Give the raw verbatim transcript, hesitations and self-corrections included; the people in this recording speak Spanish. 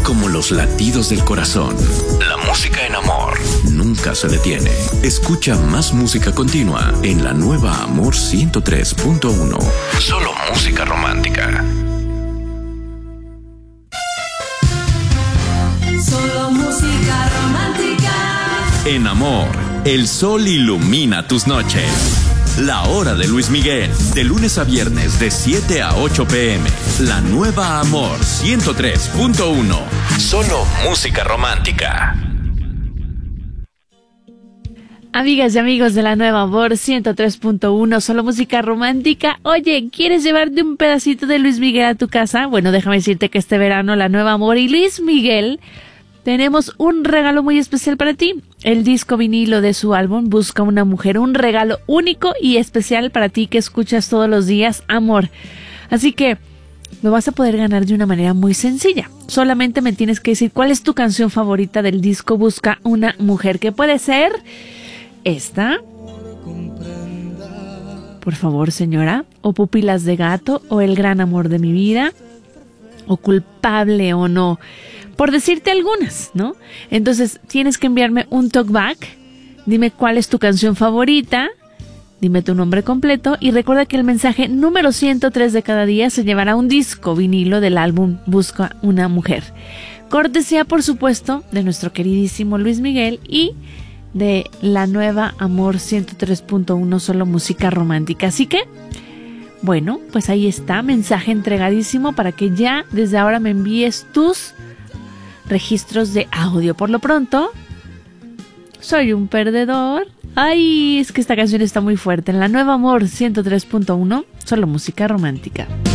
como los latidos del corazón. La música en Amor nunca se detiene. Escucha más música continua en la nueva Amor ciento tres punto uno. Solo música romántica. Solo música romántica. En Amor, el sol ilumina tus noches. La hora de Luis Miguel, de lunes a viernes de siete a ocho pm. La nueva Amor ciento tres punto uno. Solo música romántica. Amigas y amigos de la nueva Amor ciento tres punto uno, solo música romántica. Oye, ¿quieres llevarte un pedacito de Luis Miguel a tu casa? Bueno, déjame decirte que este verano la nueva Amor y Luis Miguel tenemos un regalo muy especial para ti. El disco vinilo de su álbum Busca una mujer, un regalo único y especial para ti que escuchas todos los días Amor. Así que lo vas a poder ganar de una manera muy sencilla. Solamente me tienes que decir cuál es tu canción favorita del disco Busca una mujer, que puede ser esta, por favor señora, o Pupilas de gato, o El gran amor de mi vida, o Culpable o no, por decirte algunas, ¿no? Entonces tienes que enviarme un talkback, dime cuál es tu canción favorita, dime tu nombre completo y recuerda que el mensaje número ciento tres de cada día se llevará un disco vinilo del álbum Busca una mujer. Cortesía, por supuesto, de nuestro queridísimo Luis Miguel y de la nueva Amor ciento tres punto uno, solo música romántica. Así que, bueno, pues ahí está, mensaje entregadísimo para que ya desde ahora me envíes tus registros de audio. Por lo pronto, soy un perdedor. Ay, es que esta canción está muy fuerte. En la nueva Amor ciento tres punto uno, solo música romántica.